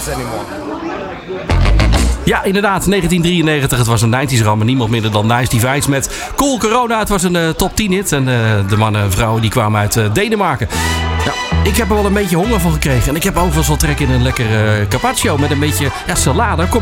this anymore. Ja, inderdaad, 1993. Het was een 90s ramp. Niemand minder dan Nice Divides met Cool Corona. Het was een top 10 hit. En de mannen en vrouwen die kwamen uit Denemarken. Ja, ik heb er wel een beetje honger van gekregen. En ik heb overigens wel trek in een lekker carpaccio met een beetje salade. Kom